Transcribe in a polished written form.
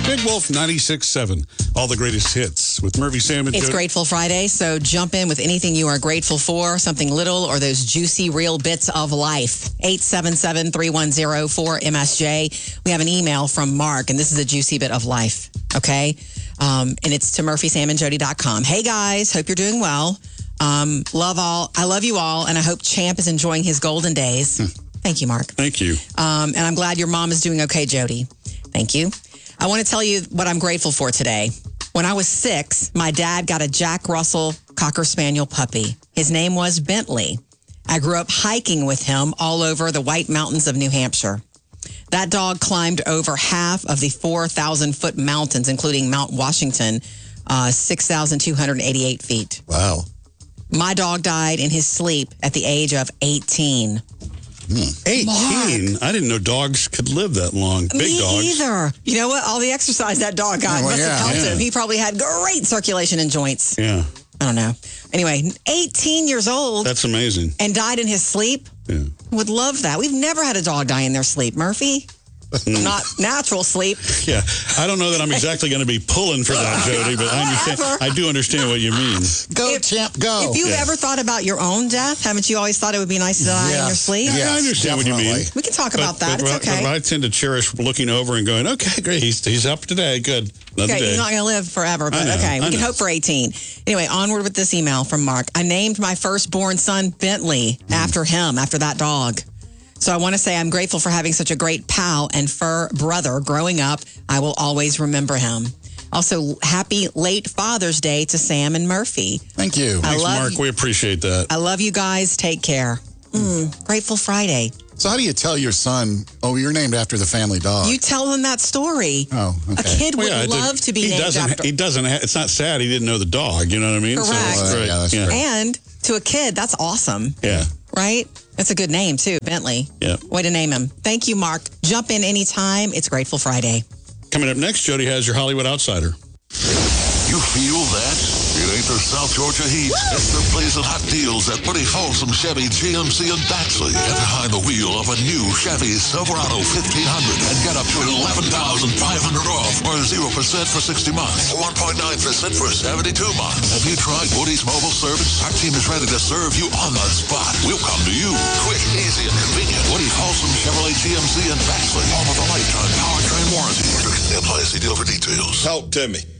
Big Wolf 96.7. All the greatest hits with Murphy, Sam, and It's Jody. Grateful Friday, so jump in with anything you are grateful for, something little or those juicy, real bits of life. 877-310-4MSJ. We have an email from Mark, and this is a juicy bit of life, okay? And it's to murphysamandjody.com. Hey, guys. Hope you're doing well. I love you all, and I hope Champ is enjoying his golden days. Thank you, Mark. Thank you. And I'm glad your mom is doing okay, Jody. Thank you. I want to tell you what I'm grateful for today. When I was 6, my dad got a Jack Russell Cocker Spaniel puppy. His name was Bentley. I grew up hiking with him all over the White Mountains of New Hampshire. That dog climbed over half of the 4,000-foot mountains, including Mount Washington, 6,288 feet. Wow. Hmm. My dog died in his sleep at the age of 18. 18? Mark. I didn't know dogs could live that long. Big dogs. Me either. You know what? All the exercise that dog got must have helped him. He probably had great circulation in joints. Yeah. I don't know. Anyway, 18 years old. That's amazing. And died in his sleep. Yeah. Would love that. We've never had a dog die in their sleep, Murphy. Not natural sleep. Yeah. I don't know that I'm exactly going to be pulling for that, Jody, but I do understand what you mean. Go, Champ, go. If you've ever thought about your own death, haven't you always thought it would be nice to die in your sleep? Yeah, I understand what you mean. We can talk about that. It's okay. But I tend to cherish looking over and going, okay, great. He's up today. Good. Another day. He's not going to live forever, but okay. We can hope for 18. Anyway, onward with this email from Mark. I named my firstborn son Bentley after him, after that dog. So I want to say I'm grateful for having such a great pal and fur brother growing up. I will always remember him. Also, happy late Father's Day to Sam and Murphy. Thank you. Thanks, Mark. We appreciate that. I love you guys. Take care. Grateful Friday. So how do you tell your son, oh, you're named after the family dog? You tell him that story. Oh, okay. A kid would love to be named after. He doesn't. It's not sad. He didn't know the dog. You know what I mean? Correct. So that's great. Yeah, that's great. And to a kid, that's awesome. Yeah. Right? That's a good name, too. Bentley. Yeah. Way to name him. Thank you, Mark. Jump in anytime. It's Grateful Friday. Coming up next, Jody has your Hollywood Outsider. You feel that? It ain't the South Georgia heat. It's the blazing hot deals at Pretty Folsom Chevy, GMC, and Baxley. Get behind the wheel of a new Chevy Silverado 1500 and get up to $11,500 off or 0% for 60 months. 1.9% for 72 months. Have you tried Woody's mobile service? Our team is ready to serve you on the spot. We'll come to you. Quick, easy, and convenient. Woody Folsom Chevrolet, GMC, and Baxley. Home of the lifetime powertrain warranty. Apply. See deal for details. Talk to me.